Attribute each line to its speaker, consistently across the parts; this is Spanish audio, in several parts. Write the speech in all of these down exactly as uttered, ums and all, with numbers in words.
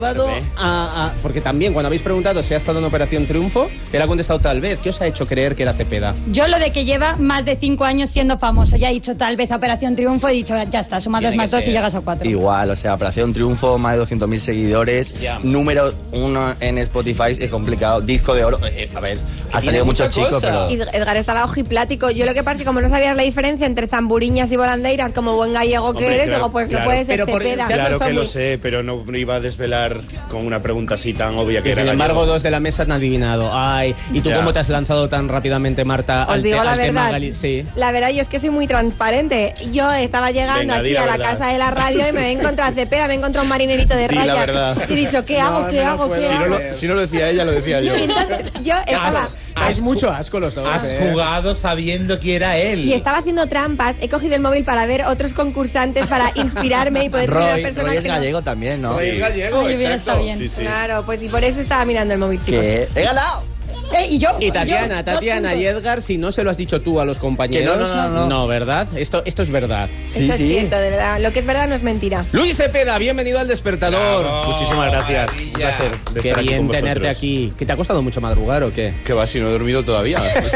Speaker 1: A, a, porque también cuando habéis preguntado si ha estado en Operación Triunfo, él ha contestado tal vez. ¿Qué os ha hecho creer que era Cepeda?
Speaker 2: Yo lo de que lleva más de cinco años siendo famoso. Ya he dicho tal vez a Operación Triunfo, he dicho ya está, suma dos más dos y llegas a cuatro.
Speaker 3: Igual, o sea, Operación Triunfo, más de doscientos mil seguidores, yeah. Número uno en Spotify, es complicado, disco de oro, eh, a ver, ha salido muchos chicos, pero...
Speaker 4: Edgar estaba ojiplático. Yo lo que pasa es que como no sabías la diferencia entre zamburiñas y volandeiras, como buen gallego que Hombre, eres, claro, digo, pues claro. no puede ser pero Cepeda.
Speaker 5: Por, claro que lo sé, pero no iba a desvelar con una pregunta así tan obvia que
Speaker 1: y
Speaker 5: era
Speaker 1: sin embargo,
Speaker 5: gallego.
Speaker 1: Dos de la mesa han adivinado. Ay, ¿y tú ya. cómo te has lanzado tan rápidamente, Marta?
Speaker 4: Os
Speaker 1: al
Speaker 4: digo
Speaker 1: te,
Speaker 4: la
Speaker 1: al
Speaker 4: verdad.
Speaker 1: Tema Gali- sí.
Speaker 4: La verdad, yo es que soy muy transparente. Yo estaba llegando
Speaker 5: Venga,
Speaker 4: aquí a la, la casa de la radio y me he encontrado a Cepeda, me he encontrado un marinerito de
Speaker 5: Di
Speaker 4: rayas.
Speaker 5: la verdad.
Speaker 4: Y he dicho, ¿qué hago?
Speaker 1: No,
Speaker 4: ¿Qué
Speaker 1: no
Speaker 4: hago?
Speaker 1: puedo.
Speaker 4: ¿Qué
Speaker 5: Si
Speaker 4: hago?
Speaker 5: no, lo, si no lo decía ella, lo decía yo.
Speaker 4: Y entonces yo estaba...
Speaker 1: Es mucho asco los dos.
Speaker 6: Has
Speaker 1: eh.
Speaker 6: jugado sabiendo que era él.
Speaker 4: Y estaba haciendo trampas. He cogido el móvil para ver otros concursantes para inspirarme y poder decir a las
Speaker 3: Roy,
Speaker 4: personas
Speaker 3: Roy es
Speaker 4: que no-
Speaker 3: gallego también, ¿no?
Speaker 5: Sí, es gallego,
Speaker 2: Ay, bien,
Speaker 5: exacto.
Speaker 2: está bien.
Speaker 5: Sí, sí.
Speaker 4: Claro, pues y por eso estaba mirando el móvil, chicos.
Speaker 3: ¿Qué? ¡He ganado!
Speaker 2: Eh, y yo.
Speaker 1: Y Tatiana,
Speaker 2: yo,
Speaker 1: Tatiana
Speaker 2: dos
Speaker 1: y
Speaker 2: puntos.
Speaker 1: Edgar, si no se lo has dicho tú a los compañeros.
Speaker 3: Que no, no, no, no.
Speaker 1: ¿verdad? Esto, esto es verdad.
Speaker 3: Sí,
Speaker 4: Esto
Speaker 3: sí.
Speaker 4: es cierto, de verdad. Lo que es verdad no es mentira.
Speaker 1: Luis Cepeda, bienvenido al Despertador.
Speaker 6: Bravo.
Speaker 5: Muchísimas gracias.
Speaker 6: Maravilla.
Speaker 5: Un placer de
Speaker 1: Qué
Speaker 5: estar aquí
Speaker 1: bien
Speaker 5: con
Speaker 1: tenerte
Speaker 5: vosotros.
Speaker 1: aquí. ¿Que te ha costado mucho madrugar o qué?
Speaker 5: ¿Qué va? Si no he dormido todavía.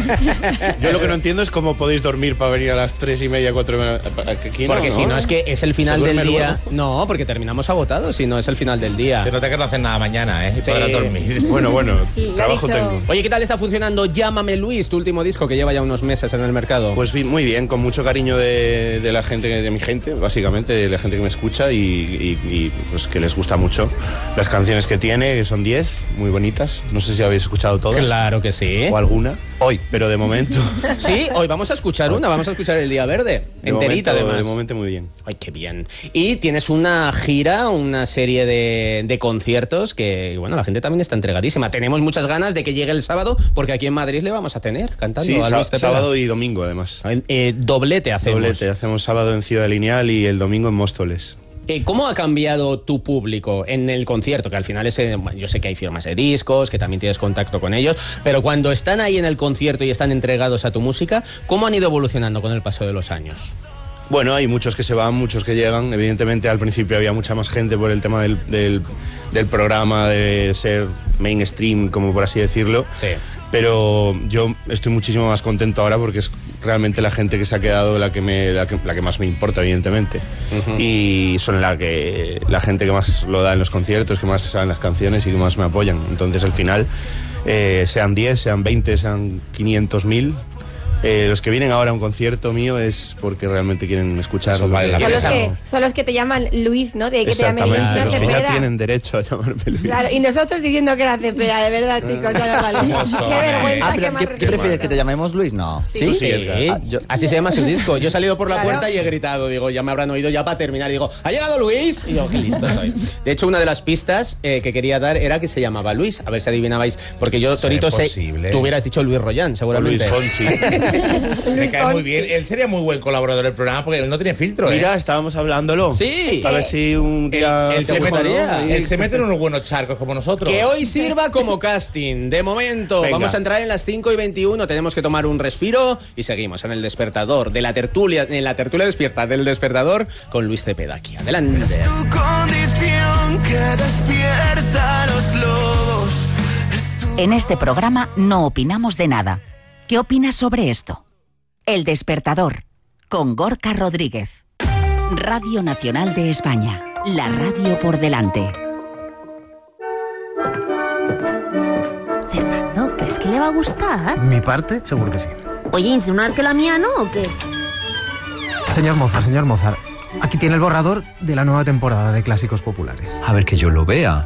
Speaker 5: Yo lo que no entiendo es cómo podéis dormir para venir a las tres y media, cuatro y media. Aquí no,
Speaker 1: Porque si no es que es el final
Speaker 5: Se
Speaker 1: del
Speaker 5: duerme
Speaker 1: día.
Speaker 5: luego.
Speaker 1: No, porque terminamos agotados, si no es el final del día.
Speaker 6: Se nota que no hacen nada mañana, ¿eh? Y
Speaker 1: Sí.
Speaker 6: podrás dormir.
Speaker 5: Bueno, bueno,
Speaker 4: Sí, lo ha
Speaker 5: trabajo
Speaker 4: dicho.
Speaker 5: tengo.
Speaker 1: Oye, ¿qué tal está funcionando Llámame Luis, tu último disco que lleva ya unos meses en el mercado?
Speaker 5: Pues vi- muy bien, con mucho cariño de, de la gente, de mi gente, básicamente, de la gente que me escucha y, y- y, pues que les gusta mucho las canciones que tiene, que son diez, muy bonitas. No sé si habéis escuchado todas.
Speaker 1: Claro que sí.
Speaker 5: O alguna.
Speaker 3: Hoy.
Speaker 5: Pero de momento.
Speaker 1: Sí, hoy vamos a escuchar una, vamos a escuchar El Día Verde,
Speaker 5: de
Speaker 1: enterita
Speaker 5: momento,
Speaker 1: además.
Speaker 5: De momento muy bien.
Speaker 1: Ay, qué bien. Y tienes una gira, una serie de, de conciertos que, bueno, la gente también está entregadísima. Tenemos muchas ganas de que llegue el sábado, porque aquí en Madrid le vamos a tener cantando
Speaker 5: Sí,
Speaker 1: a
Speaker 5: sá-
Speaker 1: Luis Cepeda.
Speaker 5: sábado y domingo además.
Speaker 1: Eh, doblete hacemos.
Speaker 5: Doblete, hacemos sábado en Ciudad Lineal y el domingo en Móstoles.
Speaker 1: Eh, ¿Cómo ha cambiado tu público en el concierto? Que al final es, eh, bueno, yo sé que hay firmas de discos, que también tienes contacto con ellos, pero cuando están ahí en el concierto y están entregados a tu música, ¿cómo han ido evolucionando con el paso de los años?
Speaker 5: Bueno, hay muchos que se van, muchos que llegan. Evidentemente al principio había mucha más gente por el tema del, del, del programa, de ser mainstream, como por así decirlo.
Speaker 1: Sí.
Speaker 5: Pero yo estoy muchísimo más contento ahora porque es realmente la gente que se ha quedado la que me la que, la que más me importa, evidentemente. Uh-huh. Y son la que la gente que más lo da en los conciertos, que más saben las canciones y que más me apoyan. Entonces al final, eh, sean diez, sean veinte, sean quinientos mil, Eh, los que vienen ahora a un concierto mío es porque realmente quieren escuchar.
Speaker 6: Eso vale la
Speaker 4: Son los,
Speaker 6: pena.
Speaker 4: que, son los que te llaman Luis, ¿no? De que te llamen Luis,
Speaker 5: Exactamente,
Speaker 4: no
Speaker 5: los que ya
Speaker 4: Cepeda.
Speaker 5: tienen derecho a llamarme Luis.
Speaker 4: Claro, y nosotros diciendo que era Cepeda, de verdad, chicos, ya no vale.
Speaker 6: ¿Cómo son,
Speaker 4: Qué
Speaker 6: eh?
Speaker 4: vergüenza,
Speaker 3: Ah,
Speaker 4: qué
Speaker 3: pero
Speaker 4: más
Speaker 3: ¿qué, ¿qué prefieres? ¿Que te llamemos Luis? No.
Speaker 4: Sí.
Speaker 5: Tú
Speaker 1: Sí,
Speaker 5: sí, Edgar.
Speaker 3: Ah, yo-
Speaker 1: así se llama su disco. Yo he salido por la
Speaker 4: Claro.
Speaker 1: puerta y he gritado, digo, ya me habrán oído ya para terminar. Y digo, ¿ha llegado Luis? Y yo, qué listo soy. De hecho, una de las pistas eh, que quería dar era que se llamaba Luis. A ver si adivinabais. Porque yo, Torito,
Speaker 6: es
Speaker 1: sé,
Speaker 6: posible.
Speaker 1: tú hubieras dicho Luis Rollán,
Speaker 5: O
Speaker 1: seguramente.
Speaker 5: Luis Fonsi.
Speaker 6: Me cae muy bien. Él sería muy buen colaborador del programa porque él no tiene filtro, ¿eh?
Speaker 5: Mira, estábamos hablándolo.
Speaker 1: Sí.
Speaker 5: A ver si un
Speaker 6: Él,
Speaker 5: día
Speaker 6: él
Speaker 5: te
Speaker 6: se mete,
Speaker 5: gustaría.
Speaker 6: él se mete en unos buenos charcos como nosotros.
Speaker 1: Que hoy sirva como casting. De momento,
Speaker 5: Venga.
Speaker 1: vamos a entrar en las cinco y veintiuno. Tenemos que tomar un respiro y seguimos en el despertador de la tertulia, en la tertulia despierta del despertador con Luis Cepeda aquí. Adelante.
Speaker 7: Tu condición que despierta a los lobos.
Speaker 8: En este programa no opinamos de nada. ¿Qué opinas sobre esto? El Despertador, con Gorka Rodríguez. Radio Nacional de España, la radio por delante.
Speaker 9: Fernando, ¿crees que le va a gustar?
Speaker 10: Mi parte, seguro que sí.
Speaker 9: Oye, ¿insinúas que la mía no o qué?
Speaker 10: Señor Mozart, señor Mozart, aquí tiene el borrador de la nueva temporada de Clásicos Populares.
Speaker 11: A ver que yo lo vea.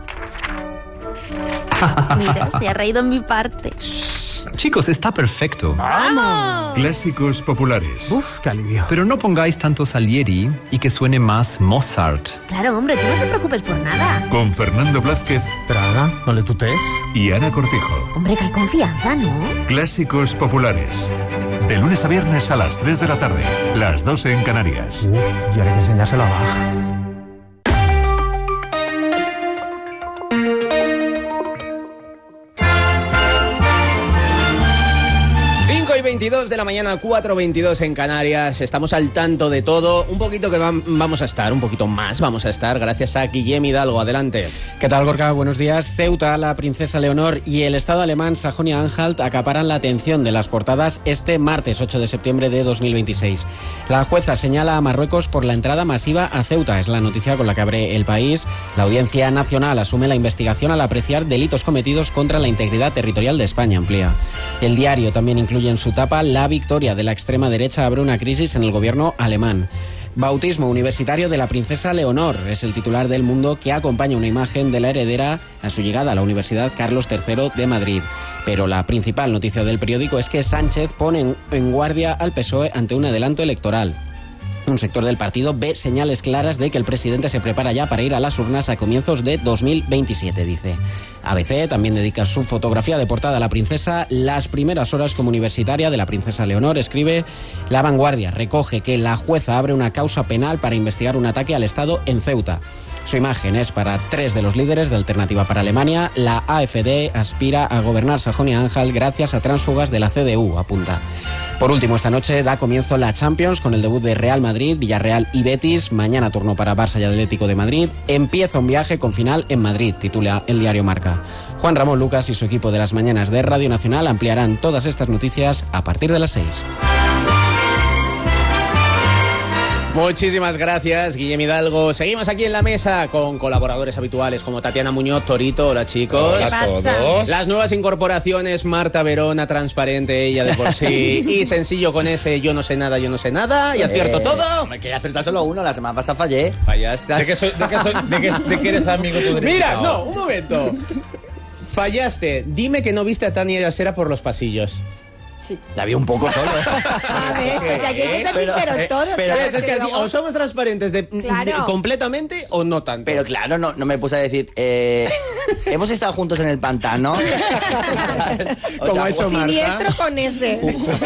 Speaker 9: Mira, se ha reído en mi parte.
Speaker 11: Chicos, está perfecto.
Speaker 9: ¡Vamos!
Speaker 12: Clásicos populares.
Speaker 10: Uf, qué alivio.
Speaker 11: Pero no pongáis tanto Salieri y que suene más Mozart.
Speaker 9: Claro, hombre, tú no te preocupes por nada.
Speaker 12: Con Fernando Blázquez
Speaker 10: Pero Ana, no le tutees.
Speaker 12: y Ana Cortijo.
Speaker 9: Hombre, que hay confianza, ¿no?
Speaker 12: Clásicos populares. De lunes a viernes a las tres de la tarde. Las doce en Canarias.
Speaker 10: Uf, y ahora hay que enseñárselo a Bach.
Speaker 1: veintidós de la mañana, cuatro veintidós en Canarias. Estamos al tanto de todo. Un poquito que va, vamos a estar, un poquito más vamos a estar, gracias a Guillem Hidalgo. Adelante.
Speaker 13: ¿Qué tal, Gorka? Buenos días. Ceuta, la princesa Leonor y el Estado alemán Sajonia-Anhalt acaparan la atención de las portadas este martes ocho de septiembre de dos mil veintiséis. La jueza señala a Marruecos por la entrada masiva a Ceuta. Es la noticia con la que abre El País. La Audiencia Nacional asume la investigación al apreciar delitos cometidos contra la integridad territorial de España, amplía. El Diario también incluye en su tapa la victoria de la extrema derecha abre una crisis en el gobierno alemán. Bautismo universitario de la princesa Leonor es el titular del Mundo, que acompaña una imagen de la heredera a su llegada a la Universidad Carlos tercero de Madrid. Pero la principal noticia del periódico es que Sánchez pone en, en guardia al P S O E ante un adelanto electoral. Un sector del partido ve señales claras de que el presidente se prepara ya para ir a las urnas a comienzos de dos mil veintisiete, dice. A B C también dedica su fotografía de portada a la princesa. Las primeras horas como universitaria de la princesa Leonor, escribe La Vanguardia. Recoge que la jueza abre una causa penal para investigar un ataque al Estado en Ceuta. Su imagen es para tres de los líderes de Alternativa para Alemania. La A F D aspira a gobernar Sajonia-Anhalt gracias a tránsfugas de la C D U, apunta. Por último, esta noche da comienzo la Champions con el debut de Real Madrid, Villarreal y Betis. Mañana turno para Barça y Atlético de Madrid. Empieza un viaje con final en Madrid, titula el diario Marca. Juan Ramón Lucas y su equipo de las mañanas de Radio Nacional ampliarán todas estas noticias a partir de las seis.
Speaker 1: Muchísimas gracias, Guillem Hidalgo. Seguimos aquí en la mesa con colaboradores habituales como Tatiana Muñoz, Torito. Hola, chicos.
Speaker 6: Hola a todos.
Speaker 1: Las nuevas incorporaciones, Marta Verona, transparente ella de por sí, y sencillo con ese yo no sé nada, yo no sé nada, y acierto
Speaker 3: Eh,
Speaker 1: todo.
Speaker 3: Me quería acertar solo uno, la semana pasada fallé.
Speaker 1: Fallaste.
Speaker 6: ¿De qué, soy, de, qué soy, de, qué, de qué eres amigo tú?
Speaker 1: Mira, no, un momento. Fallaste. Dime que no viste a Tania Yasera por los pasillos.
Speaker 2: Sí.
Speaker 3: La vi un poco solo.
Speaker 4: A ver, pues aquí hay que ser sinceros todos.
Speaker 1: Pero
Speaker 4: claro,
Speaker 1: es, es que
Speaker 4: luego-
Speaker 1: o somos transparentes de,
Speaker 4: Claro.
Speaker 1: de- completamente o no tanto.
Speaker 3: Pero claro, no, no me puse a decir, eh, hemos estado juntos en el pantano. O
Speaker 1: Como
Speaker 3: sea,
Speaker 1: ha hecho Marta.
Speaker 4: Siniestro con ese.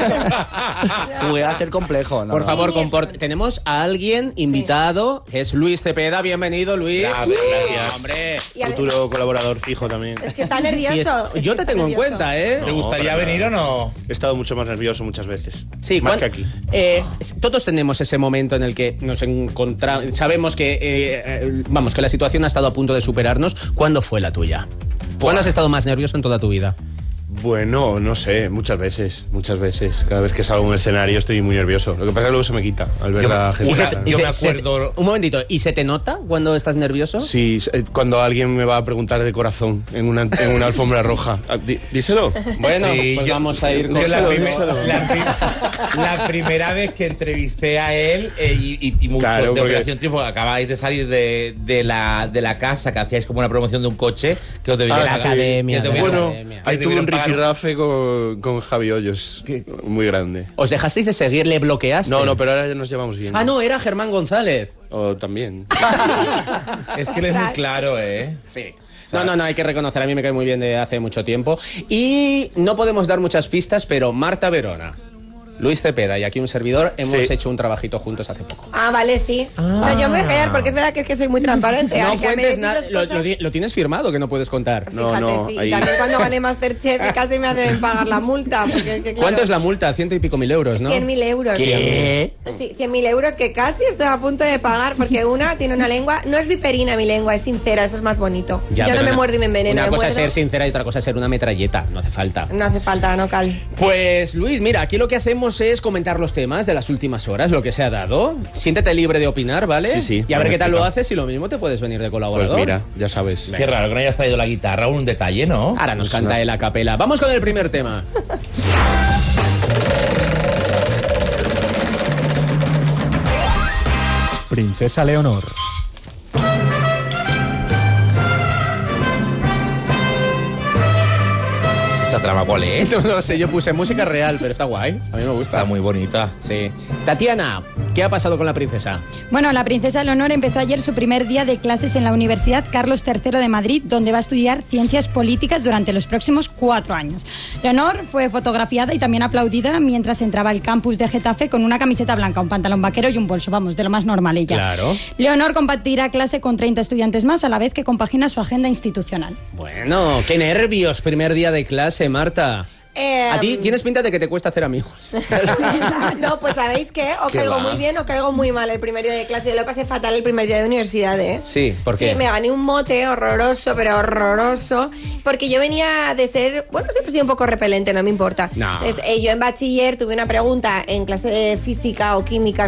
Speaker 3: Jugué a ser complejo. ¿no?
Speaker 1: Por
Speaker 3: no.
Speaker 1: favor, comport- tenemos a alguien invitado, que es Luis Cepeda. Bienvenido, Luis.
Speaker 5: Gracias, gracias.
Speaker 1: Hombre.
Speaker 4: Y a ver,
Speaker 5: Futuro colaborador fijo también.
Speaker 4: es que está nervioso.
Speaker 1: Sí, es-
Speaker 4: es
Speaker 1: yo
Speaker 4: que
Speaker 1: te
Speaker 4: está
Speaker 1: tengo en
Speaker 4: nervioso.
Speaker 1: cuenta, ¿eh?
Speaker 6: ¿Te gustaría
Speaker 5: para
Speaker 6: venir o no?
Speaker 5: He estado mucho más nervioso muchas veces.
Speaker 1: Sí,
Speaker 5: más
Speaker 1: ¿cuál-
Speaker 5: que aquí.
Speaker 1: eh, todos tenemos ese momento en el que nos encontramos. Sabemos que, eh, eh, vamos, que la situación ha estado a punto de superarnos. ¿Cuándo fue la tuya? ¿Cuándo has estado más nervioso en toda tu vida?
Speaker 5: Bueno, no sé, muchas veces, muchas veces. Cada vez que salgo a un escenario estoy muy nervioso. Lo que pasa es que luego se me quita al ver
Speaker 6: Yo-
Speaker 5: la gente.
Speaker 6: y se-
Speaker 5: cara.
Speaker 6: y Yo
Speaker 1: se-
Speaker 6: me
Speaker 1: se-
Speaker 6: acuerdo-
Speaker 1: un momentito, ¿y se te nota cuando estás nervioso?
Speaker 5: Sí, eh, cuando alguien me va a preguntar de corazón en una, en una alfombra roja. Ah, di- díselo.
Speaker 1: Bueno,
Speaker 6: Sí,
Speaker 1: pues
Speaker 6: yo-
Speaker 1: vamos a ir
Speaker 6: yo
Speaker 1: con
Speaker 6: la,
Speaker 5: Díselo,
Speaker 6: primer-
Speaker 5: díselo.
Speaker 6: la pri- la primera vez que entrevisté a él eh, y, y- y muchos
Speaker 5: Claro,
Speaker 6: de
Speaker 5: porque-
Speaker 6: Operación Triunfo, acabáis de salir de, de, la, de la casa, que hacíais como una promoción de un coche, que os debían
Speaker 1: Ah, la academia,
Speaker 6: que os
Speaker 1: de la
Speaker 6: debieron-
Speaker 5: Bueno,
Speaker 1: academia.
Speaker 5: ahí
Speaker 6: que
Speaker 5: tuve un
Speaker 6: debieron pagar-
Speaker 5: rifirrafe con, con Javi Hoyos. Muy grande.
Speaker 1: ¿Os dejasteis de seguir? ¿Le bloqueaste?
Speaker 5: No, no, pero ahora ya nos llevamos bien.
Speaker 1: Ah, no, era Germán González.
Speaker 5: O también.
Speaker 6: Es que él es muy claro, ¿eh?
Speaker 1: Sí. No, no, no, hay que reconocer, a mí me cae muy bien de hace mucho tiempo. Y no podemos dar muchas pistas, pero Marta Verona, Luis Cepeda y aquí un servidor hemos
Speaker 5: Sí.
Speaker 1: hecho un trabajito juntos hace poco.
Speaker 4: Ah, vale, sí. No, yo me voy a callar porque es verdad que es que soy muy transparente.
Speaker 1: No
Speaker 4: Al que me
Speaker 1: cuentes
Speaker 4: decís
Speaker 1: nada,
Speaker 4: dos
Speaker 1: lo,
Speaker 4: cosas-
Speaker 1: lo ti- lo tienes firmado que no puedes contar.
Speaker 5: No,
Speaker 4: Fíjate,
Speaker 5: no,
Speaker 4: sí.
Speaker 5: ahí-
Speaker 4: Y también cuando gané Masterchef que casi me hacen pagar la multa. Porque, que, claro,
Speaker 1: ¿Cuánto es la multa? Ciento y pico mil euros, ¿no?
Speaker 4: cien mil euros.
Speaker 3: ¿Qué?
Speaker 4: Sí, cien mil euros que casi estoy a punto de pagar porque una tiene una lengua, no es viperina mi lengua, es sincera, eso es más bonito.
Speaker 1: Ya,
Speaker 4: Yo no
Speaker 1: pero
Speaker 4: me
Speaker 1: una-
Speaker 4: muerdo y me enveneno.
Speaker 1: Una
Speaker 4: me
Speaker 1: cosa es
Speaker 4: muerdo.
Speaker 1: ser sincera y otra cosa es ser una metralleta, no hace falta.
Speaker 4: No hace falta, no cal.
Speaker 1: Pues Luis, mira, aquí lo que hacemos es comentar los temas de las últimas horas, lo que se ha dado. Siéntete libre de opinar, ¿vale?
Speaker 5: Sí, sí,
Speaker 1: Y a ver
Speaker 5: me
Speaker 1: qué tal lo
Speaker 5: explica.
Speaker 1: haces y lo mismo te puedes venir de
Speaker 5: Pues
Speaker 1: colaborador.
Speaker 5: mira, ya sabes.
Speaker 6: Qué raro que no hayas traído la guitarra, un detalle, ¿no?
Speaker 1: Ahora nos
Speaker 5: Pues
Speaker 1: canta
Speaker 5: unas-
Speaker 1: él a capela. Vamos con el primer tema.
Speaker 10: Princesa Leonor.
Speaker 6: ¿Esta trama cuál es?
Speaker 1: No, no sé, yo puse música real, pero está guay. A mí me gusta.
Speaker 6: Está muy bonita.
Speaker 1: Sí. Tatiana, ¿qué ha pasado con la princesa?
Speaker 2: Bueno, la princesa Leonor empezó ayer su primer día de clases en la Universidad Carlos tercero de Madrid, donde va a estudiar ciencias políticas durante los próximos cuatro años. Leonor fue fotografiada y también aplaudida mientras entraba al campus de Getafe con una camiseta blanca, un pantalón vaquero y un bolso, vamos, de lo más normal ella.
Speaker 1: Claro.
Speaker 2: Leonor compartirá clase con treinta estudiantes más, a la vez que compagina su agenda institucional.
Speaker 1: Bueno, qué nervios, primer día de clase, Marta.
Speaker 4: Eh,
Speaker 1: A ti tienes pinta de que te cuesta hacer amigos.
Speaker 4: No, pues ¿sabéis qué? O
Speaker 1: ¿Qué
Speaker 4: caigo
Speaker 1: va?
Speaker 4: muy bien o caigo muy mal el primer día de clase. Yo lo pasé fatal el primer día de universidad, ¿eh?
Speaker 1: Sí, ¿por qué?
Speaker 4: Sí, me gané un mote horroroso, pero horroroso. Porque yo venía de ser... Bueno, siempre he sido un poco repelente, no me importa.
Speaker 1: No.
Speaker 4: Entonces, eh, yo en bachiller tuve una pregunta en clase de física o química,